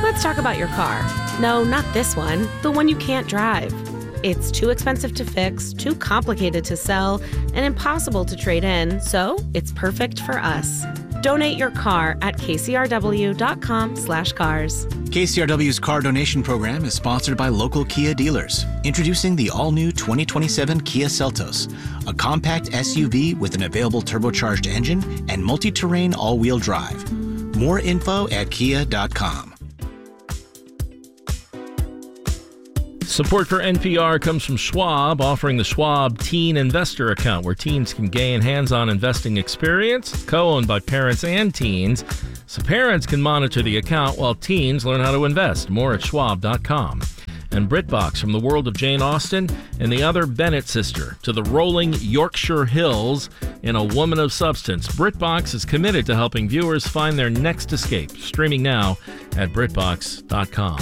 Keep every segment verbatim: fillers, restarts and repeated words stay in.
Let's talk about your car. No, not this one, the one you can't drive. It's too expensive to fix, too complicated to sell, and impossible to trade in, so it's perfect for us. Donate your car at kcrw.com slash cars. K C R W's car donation program is sponsored by local Kia dealers. Introducing the all-new twenty twenty-seven Kia Seltos, a compact S U V with an available turbocharged engine and multi-terrain all-wheel drive. More info at kia dot com. Support for N P R comes from Schwab, offering the Schwab Teen Investor Account, where teens can gain hands-on investing experience, co-owned by parents and teens, so parents can monitor the account while teens learn how to invest. More at schwab dot com. And BritBox, from the world of Jane Austen and the other Bennett sister to the rolling Yorkshire Hills in A Woman of Substance. BritBox is committed to helping viewers find their next escape. Streaming now at brit box dot com.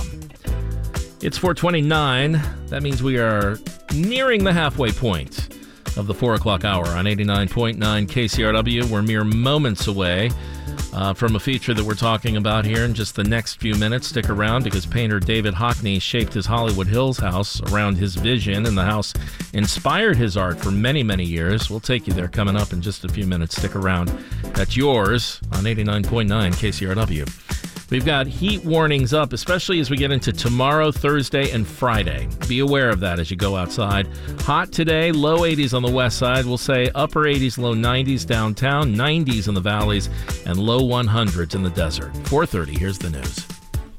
It's four twenty-nine. That means we are nearing the halfway point of the four o'clock hour on eighty-nine point nine K C R W. We're mere moments away uh, from a feature that we're talking about here in just the next few minutes. Stick around, because painter David Hockney shaped his Hollywood Hills house around his vision, and the house inspired his art for many, many years. We'll take you there coming up in just a few minutes. Stick around. That's yours on eighty-nine point nine K C R W. We've got heat warnings up, especially as we get into tomorrow, Thursday, and Friday. Be aware of that as you go outside. Hot today, low eighties on the west side. We'll say upper eighties, low nineties downtown, nineties in the valleys, and low one hundreds in the desert. four thirty, here's the news.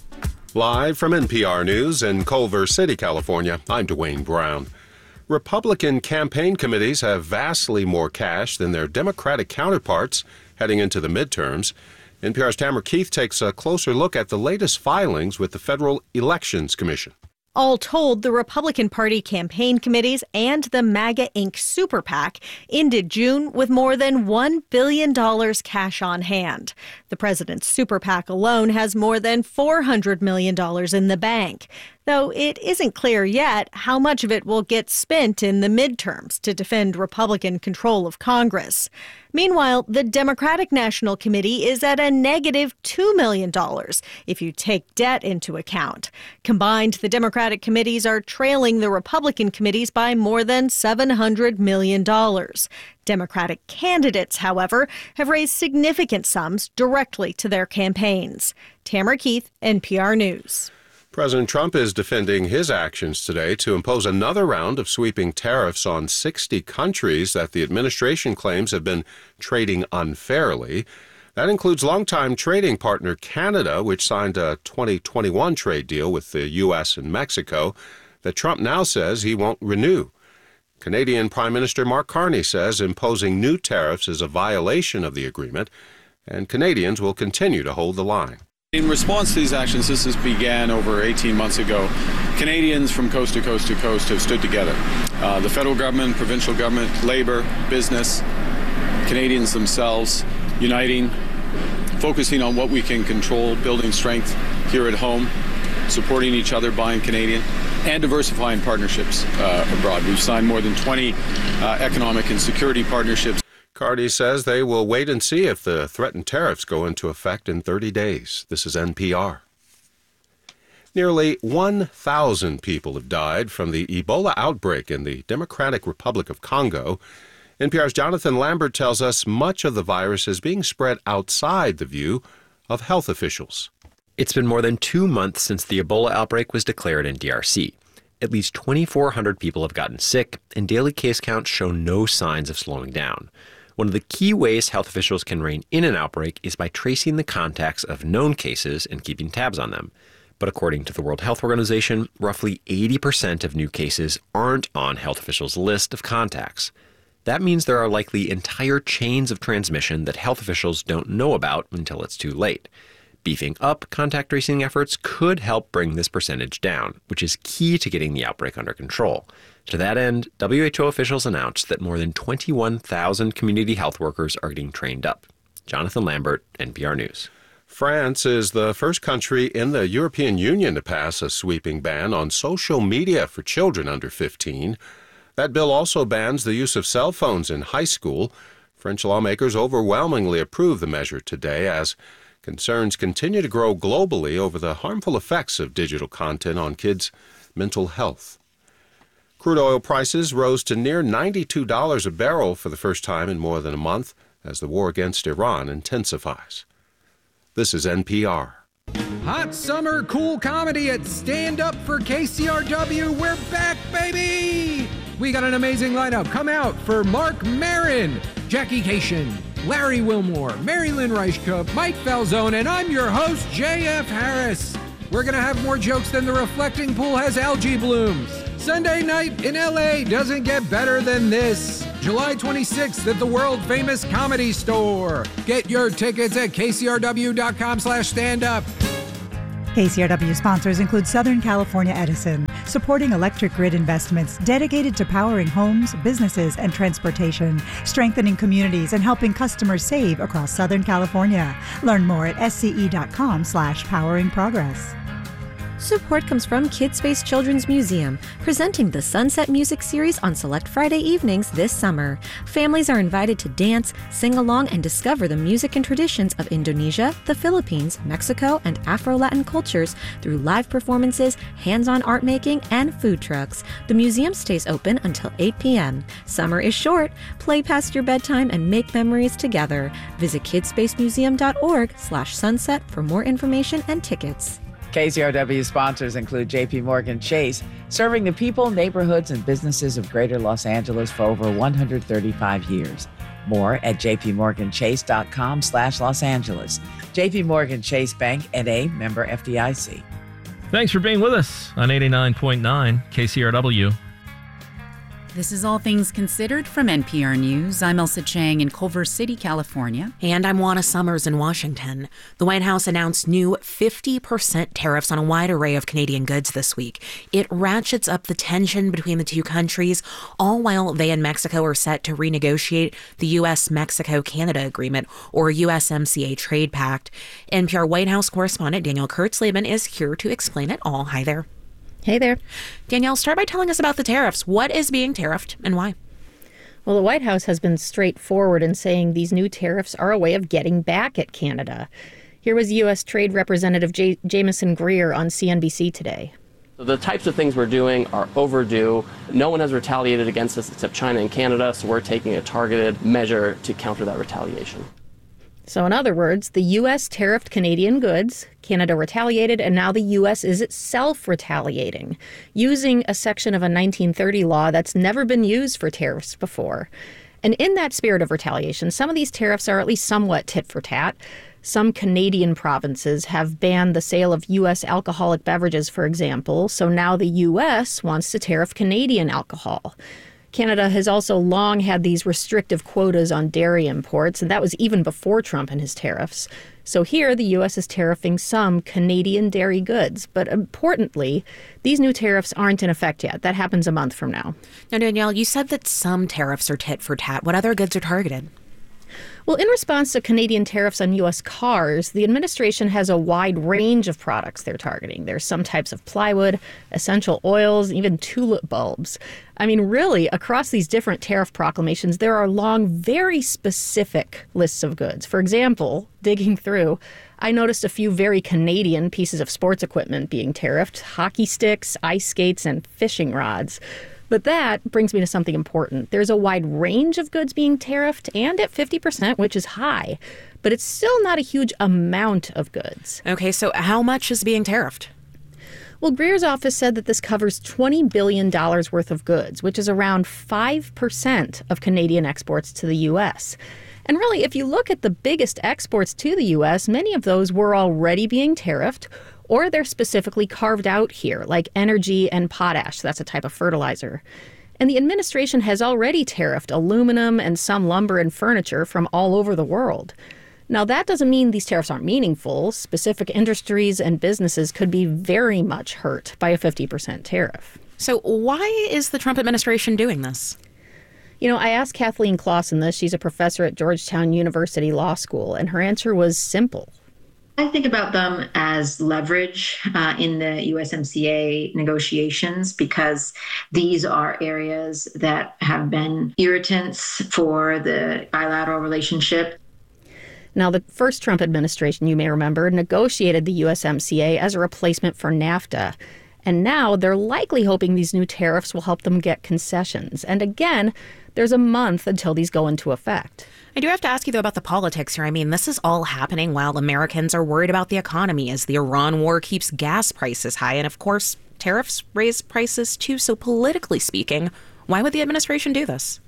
Live from N P R News in Culver City, California, I'm Dwayne Brown. Republican campaign committees have vastly more cash than their Democratic counterparts heading into the midterms. N P R's Tamara Keith takes a closer look at the latest filings with the Federal Elections Commission. All told, the Republican Party campaign committees and the MAGA Incorporated Super PAC ended June with more than one billion dollars cash on hand. The president's Super PAC alone has more than four hundred million dollars in the bank, though it isn't clear yet how much of it will get spent in the midterms to defend Republican control of Congress. Meanwhile, the Democratic National Committee is at a negative two million dollars if you take debt into account. Combined, the Democratic committees are trailing the Republican committees by more than seven hundred million dollars. Democratic candidates, however, have raised significant sums directly to their campaigns. Tamara Keith, N P R News. President Trump is defending his actions today to impose another round of sweeping tariffs on sixty countries that the administration claims have been trading unfairly. That includes longtime trading partner Canada, which signed a twenty twenty-one trade deal with the U S and Mexico that Trump now says he won't renew. Canadian Prime Minister Mark Carney says imposing new tariffs is a violation of the agreement, and Canadians will continue to hold the line. In response to these actions, this has began over eighteen months ago. Canadians from coast to coast to coast have stood together. Uh, the federal government, provincial government, Labour, business, Canadians themselves, uniting, focusing on what we can control, building strength here at home, supporting each other, buying Canadian, and diversifying partnerships uh, abroad. We've signed more than twenty uh, economic and security partnerships. Carney says they will wait and see if the threatened tariffs go into effect in thirty days. This is N P R. Nearly one thousand people have died from the Ebola outbreak in the Democratic Republic of Congo. N P R's Jonathan Lambert tells us much of the virus is being spread outside the view of health officials. It's been more than two months since the Ebola outbreak was declared in D R C. At least twenty-four hundred people have gotten sick, and daily case counts show no signs of slowing down. One of the key ways health officials can rein in an outbreak is by tracing the contacts of known cases and keeping tabs on them. But according to the World Health Organization, roughly eighty percent of new cases aren't on health officials' list of contacts. That means there are likely entire chains of transmission that health officials don't know about until it's too late. Beefing up contact tracing efforts could help bring this percentage down, which is key to getting the outbreak under control. To that end, W H O officials announced that more than twenty-one thousand community health workers are getting trained up. Jonathan Lambert, N P R News. France is the first country in the European Union to pass a sweeping ban on social media for children under fifteen. That bill also bans the use of cell phones in high school. French lawmakers overwhelmingly approved the measure today as Concerns continue to grow globally over the harmful effects of digital content on kids' mental health. Crude oil prices rose to near ninety-two dollars a barrel for the first time in more than a month as the war against Iran intensifies. This is N P R. Hot summer cool comedy at Stand Up for K C R W. We're back, baby! We got an amazing lineup. Come out for Mark Maron, Jackie Cation, Larry Wilmore, Mary Lynn Reichkup, Mike Falzone, and I'm your host, J F Harris. We're going to have more jokes than the reflecting pool has algae blooms. Sunday night in L A doesn't get better than this. July twenty-sixth at the world-famous Comedy Store. Get your tickets at k c r w dot com slash stand up. K C R W sponsors include Southern California Edison, supporting electric grid investments dedicated to powering homes, businesses, and transportation, strengthening communities, and helping customers save across Southern California. Learn more at s c e dot com slash powering progress. Support comes from Kidspace Children's Museum, presenting the Sunset Music Series on select Friday evenings this summer. Families are invited to dance, sing along, and discover the music and traditions of Indonesia, the Philippines, Mexico, and Afro-Latin cultures through live performances, hands-on art making, and food trucks. The museum stays open until eight p.m. Summer is short. Play past your bedtime and make memories together. Visit kidspacemuseum.org slash sunset for more information and tickets. K C R W sponsors include J P Morgan Chase, serving the people, neighborhoods, and businesses of Greater Los Angeles for over one hundred thirty-five years. More at j p morgan chase dot com slash Los Angeles. J P Morgan Chase Bank, N A, member F D I C. Thanks for being with us on eighty-nine point nine K C R W. This is All Things Considered from N P R News. I'm Elsa Chang in Culver City, California. And I'm Juana Summers in Washington. The White House announced new fifty percent tariffs on a wide array of Canadian goods this week. It ratchets up the tension between the two countries, all while they and Mexico are set to renegotiate the U S Mexico Canada Agreement, or U S M C A trade pact. N P R White House correspondent Danielle Kurtzleben is here to explain it all. Hi there. Hey there. Danielle, start by telling us about the tariffs. What is being tariffed and why? Well, the White House has been straightforward in saying these new tariffs are a way of getting back at Canada. Here was U S Trade Representative J- Jameson Greer on C N B C today. The types of things we're doing are overdue. No one has retaliated against us except China and Canada, so we're taking a targeted measure to counter that retaliation. So in other words, the U S tariffed Canadian goods, Canada retaliated, and now the U S is itself retaliating, using a section of a nineteen thirty law that's never been used for tariffs before. And in that spirit of retaliation, some of these tariffs are at least somewhat tit for tat. Some Canadian provinces have banned the sale of U S alcoholic beverages, for example, so now the U S wants to tariff Canadian alcohol. Canada has also long had these restrictive quotas on dairy imports, and that was even before Trump and his tariffs. So here, the U S is tariffing some Canadian dairy goods. But importantly, these new tariffs aren't in effect yet. That happens a month from now. Now, Danielle, you said that some tariffs are tit for tat. What other goods are targeted? Well, in response to Canadian tariffs on U S cars, the administration has a wide range of products they're targeting. There's some types of plywood, essential oils, even tulip bulbs. I mean, really, across these different tariff proclamations, there are long, very specific lists of goods. For example, digging through, I noticed a few very Canadian pieces of sports equipment being tariffed: hockey sticks, ice skates, and fishing rods. But that brings me to something important. There's a wide range of goods being tariffed, and at fifty percent, which is high. But it's still not a huge amount of goods. Okay, so how much is being tariffed? Well, Greer's office said that this covers twenty billion dollars worth of goods, which is around five percent of Canadian exports to the U S. And really, if you look at the biggest exports to the U S, many of those were already being tariffed, or they're specifically carved out here, like energy and potash. That's a type of fertilizer. And the administration has already tariffed aluminum and some lumber and furniture from all over the world. Now, that doesn't mean these tariffs aren't meaningful. Specific industries and businesses could be very much hurt by a fifty percent tariff. So why is the Trump administration doing this? You know, I asked Kathleen Clausen this. She's a professor at Georgetown University Law School, and her answer was simple. I think about them as leverage uh, in the U S M C A negotiations, because these are areas that have been irritants for the bilateral relationship. Now, the first Trump administration, you may remember, negotiated the U S M C A as a replacement for NAFTA. And now they're likely hoping these new tariffs will help them get concessions. And again, there's a month until these go into effect. I do have to ask you, though, about the politics here. I mean, this is all happening while Americans are worried about the economy as the Iran war keeps gas prices high. And of course, tariffs raise prices, too. So politically speaking, why would the administration do this?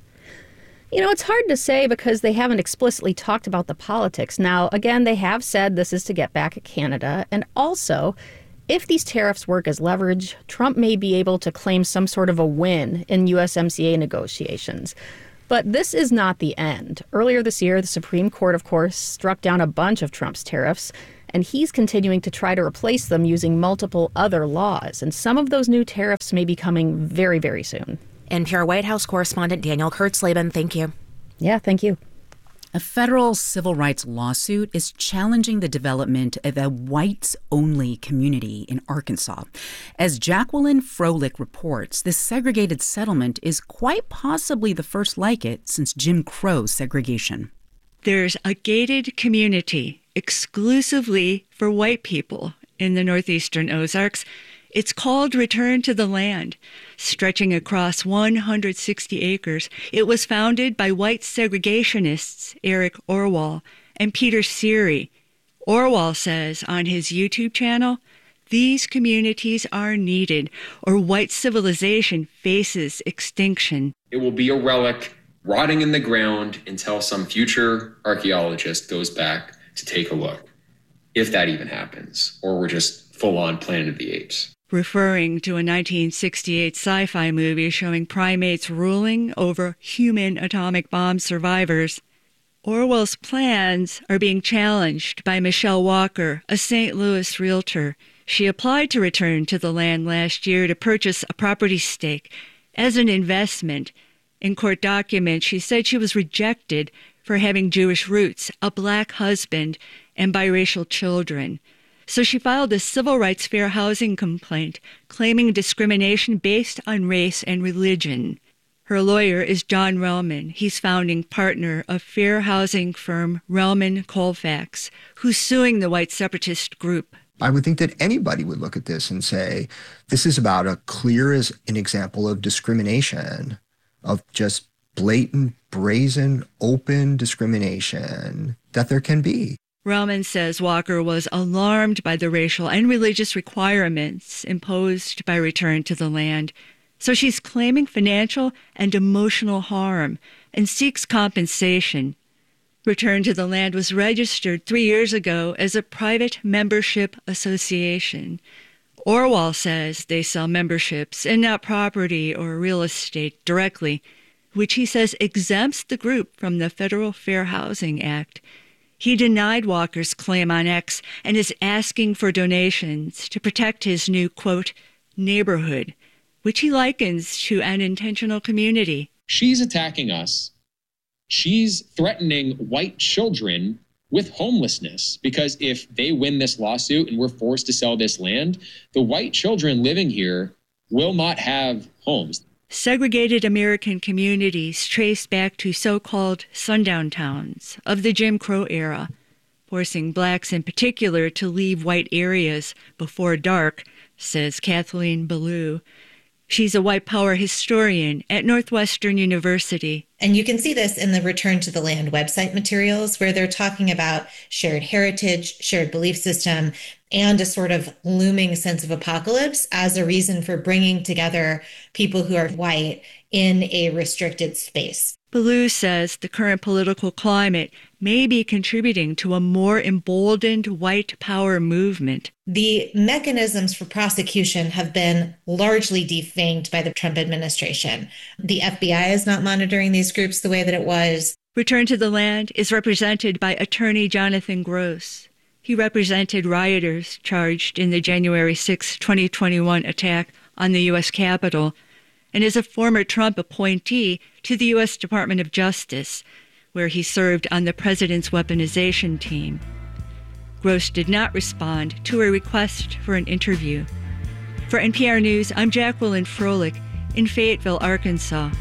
You know, it's hard to say because they haven't explicitly talked about the politics. Now, again, they have said this is to get back at Canada. And also, if these tariffs work as leverage, Trump may be able to claim some sort of a win in U S M C A negotiations. But this is not the end. Earlier this year, the Supreme Court, of course, struck down a bunch of Trump's tariffs, and he's continuing to try to replace them using multiple other laws. And some of those new tariffs may be coming very, very soon. N P R White House correspondent Danielle Kurtzleben, thank you. Yeah, thank you. A federal civil rights lawsuit is challenging the development of a whites-only community in Arkansas. As Jacqueline Froelich reports, this segregated settlement is quite possibly the first like it since Jim Crow segregation. There's a gated community exclusively for white people in the northeastern Ozarks. It's called Return to the Land, stretching across one hundred sixty acres. It was founded by white segregationists Eric Orwell and Peter Seary. Orwell says on his YouTube channel, these communities are needed or white civilization faces extinction. It will be a relic rotting in the ground until some future archaeologist goes back to take a look, if that even happens, or we're just full-on Planet of the Apes. Referring to a nineteen sixty-eight sci-fi movie showing primates ruling over human atomic bomb survivors, Orwell's plans are being challenged by Michelle Walker, a Saint Louis realtor. She applied to return to the land last year to purchase a property stake as an investment. In court documents, she said she was rejected for having Jewish roots, a black husband, and biracial children. So she filed a civil rights fair housing complaint claiming discrimination based on race and religion. Her lawyer is John Relman. He's founding partner of fair housing firm Relman Colfax, who's suing the white separatist group. I would think that anybody would look at this and say, this is about as clear as an example of discrimination, of just blatant, brazen, open discrimination that there can be. Relman says Walker was alarmed by the racial and religious requirements imposed by Return to the Land, so she's claiming financial and emotional harm and seeks compensation. Return to the Land was registered three years ago as a private membership association. Orwell says they sell memberships and not property or real estate directly, which he says exempts the group from the Federal Fair Housing Act. He denied Walker's claim on X and is asking for donations to protect his new, quote, neighborhood, which he likens to an intentional community. She's attacking us. She's threatening white children with homelessness, because if they win this lawsuit and we're forced to sell this land, the white children living here will not have homes. Segregated American communities trace back to so-called sundown towns of the Jim Crow era, forcing blacks in particular to leave white areas before dark, says Kathleen Ballou. She's a white power historian at Northwestern University. And you can see this in the Return to the Land website materials, where they're talking about shared heritage, shared belief system, and a sort of looming sense of apocalypse as a reason for bringing together people who are white in a restricted space. Ballou says the current political climate may be contributing to a more emboldened white power movement. The mechanisms for prosecution have been largely defanged by the Trump administration. The F B I is not monitoring these groups the way that it was. Return to the Land is represented by attorney Jonathan Gross. He represented rioters charged in the January sixth, twenty twenty-one attack on the U S Capitol, and is a former Trump appointee to the U S Department of Justice, where he served on the president's weaponization team. Gross did not respond to a request for an interview. For N P R News, I'm Jacqueline Froelich in Fayetteville, Arkansas.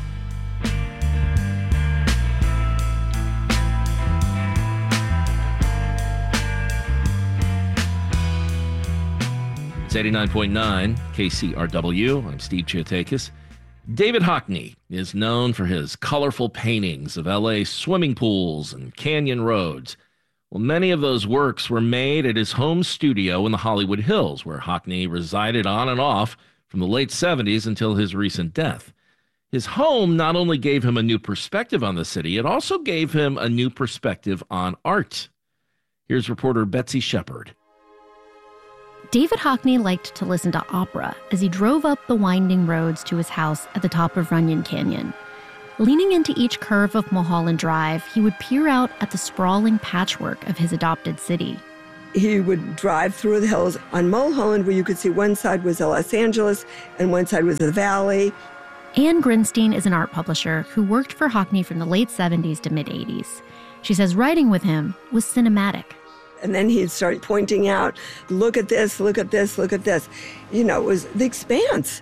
It's eighty-nine point nine K C R W. I'm Steve Chiotakis. David Hockney is known for his colorful paintings of L A swimming pools and canyon roads. Well, many of those works were made at his home studio in the Hollywood Hills, where Hockney resided on and off from the late seventies until his recent death. His home not only gave him a new perspective on the city, it also gave him a new perspective on art. Here's reporter Betsy Shepard. David Hockney liked to listen to opera as he drove up the winding roads to his house at the top of Runyon Canyon. Leaning into each curve of Mulholland Drive, he would peer out at the sprawling patchwork of his adopted city. He would drive through the hills on Mulholland, where you could see one side was Los Angeles and one side was the valley. Anne Grinstein is an art publisher who worked for Hockney from the late seventies to mid-eighties. She says writing with him was cinematic. And then he'd start pointing out, look at this, look at this, look at this. You know, it was The Expanse.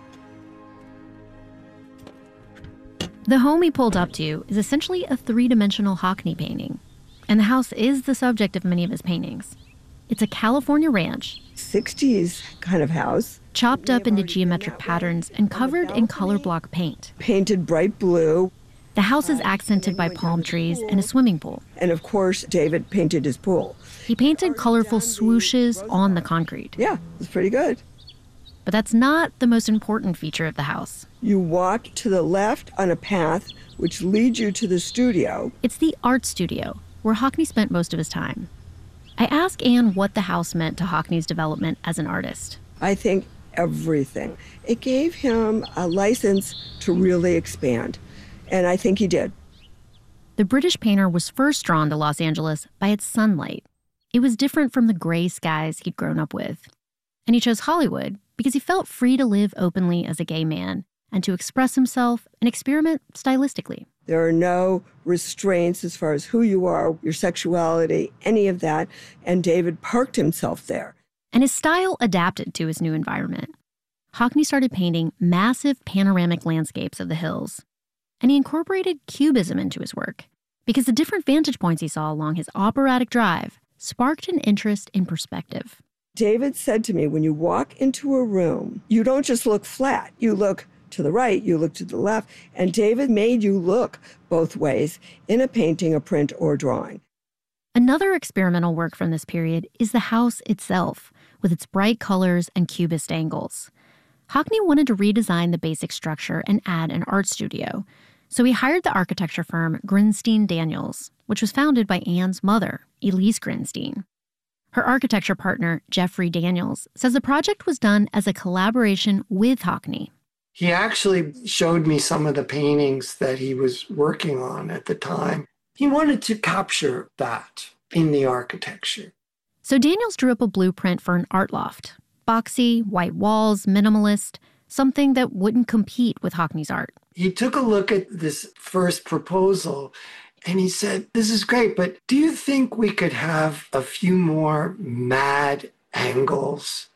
The home he pulled up to is essentially a three-dimensional Hockney painting. And the house is the subject of many of his paintings. It's a California ranch. sixties kind of house. Chopped up into geometric patterns and covered in color block paint. Painted bright blue. The house is accented by palm trees and a swimming pool. And of course, David painted his pool. He painted colorful swooshes on the concrete. Yeah, it was pretty good. But that's not the most important feature of the house. You walk to the left on a path which leads you to the studio. It's the art studio, where Hockney spent most of his time. I asked Anne what the house meant to Hockney's development as an artist. I think everything. It gave him a license to really expand. And I think he did. The British painter was first drawn to Los Angeles by its sunlight. It was different from the gray skies he'd grown up with. And he chose Hollywood because he felt free to live openly as a gay man and to express himself and experiment stylistically. There are no restraints as far as who you are, your sexuality, any of that. And David parked himself there. And his style adapted to his new environment. Hockney started painting massive panoramic landscapes of the hills. And he incorporated cubism into his work because the different vantage points he saw along his operatic drive sparked an interest in perspective. David said to me, when you walk into a room, you don't just look flat. You look to the right, you look to the left. And David made you look both ways in a painting, a print, or drawing. Another experimental work from this period is the house itself, with its bright colors and cubist angles. Hockney wanted to redesign the basic structure and add an art studio. So he hired the architecture firm Grinstein Daniels, which was founded by Anne's mother, Elise Grinstein. Her architecture partner, Jeffrey Daniels, says the project was done as a collaboration with Hockney. He actually showed me some of the paintings that he was working on at the time. He wanted to capture that in the architecture. So Daniels drew up a blueprint for an art loft. Boxy, white walls, minimalist, something that wouldn't compete with Hockney's art. He took a look at this first proposal and he said, this is great, but do you think we could have a few more mad angles?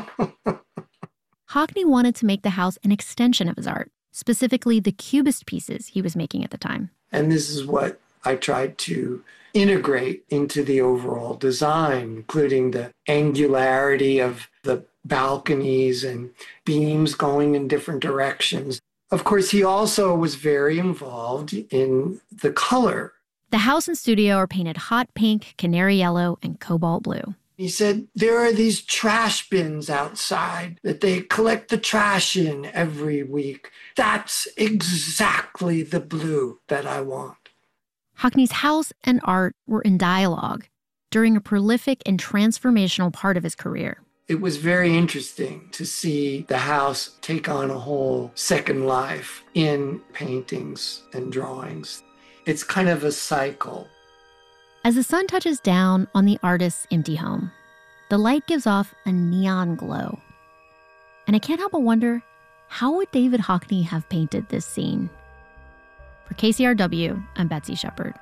Hockney wanted to make the house an extension of his art, specifically the cubist pieces he was making at the time. And this is what I tried to integrate into the overall design, including the angularity of the balconies and beams going in different directions. Of course, he also was very involved in the color. The house and studio are painted hot pink, canary yellow, and cobalt blue. He said, there are these trash bins outside that they collect the trash in every week. That's exactly the blue that I want. Hockney's house and art were in dialogue during a prolific and transformational part of his career. It was very interesting to see the house take on a whole second life in paintings and drawings. It's kind of a cycle. As the sun touches down on the artist's empty home, the light gives off a neon glow. And I can't help but wonder, how would David Hockney have painted this scene? For K C R W, I'm Betsy Shepard.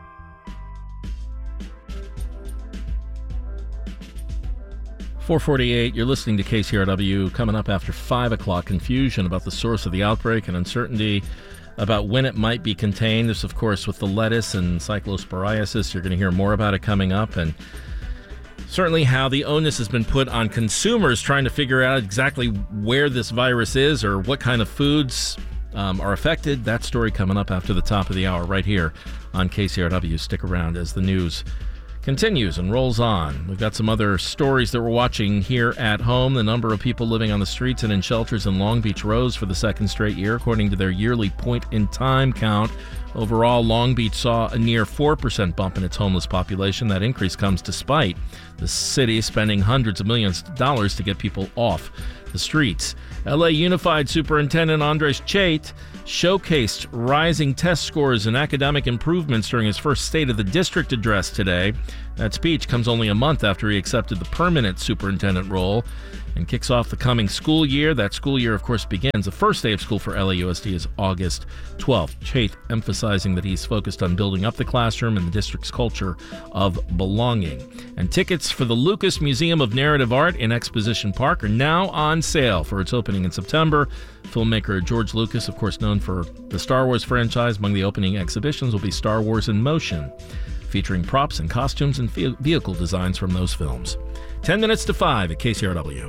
four forty-eight, you're listening to K C R W. Coming up after five o'clock, confusion about the source of the outbreak and uncertainty about when it might be contained. This, of course, with the lettuce and cyclosporiasis. You're going to hear more about it coming up. And certainly how the onus has been put on consumers trying to figure out exactly where this virus is or what kind of foods um, are affected. That story coming up after the top of the hour right here on K C R W. Stick around as the news continues and rolls on. We've got some other stories that we're watching here at home. The number of people living on the streets and in shelters in Long Beach rose for the second straight year, according to their yearly point-in-time count. Overall, Long Beach saw a near four percent bump in its homeless population. That increase comes despite the city spending hundreds of millions of dollars to get people off the streets. L A Unified Superintendent Andres Chait showcased rising test scores and academic improvements during his first State of the District address today. That speech comes only a month after he accepted the permanent superintendent role and kicks off the coming school year. That school year, of course, begins. The first day of school for L A U S D is August twelfth. Chait emphasizing that he's focused on building up the classroom and the district's culture of belonging. And tickets for the Lucas Museum of Narrative Art in Exposition Park are now on sale for its opening in September. Filmmaker George Lucas, of course known for the Star Wars franchise, among the opening exhibitions will be Star Wars in Motion, featuring props and costumes and vehicle designs from those films. Ten minutes to five at K C R W.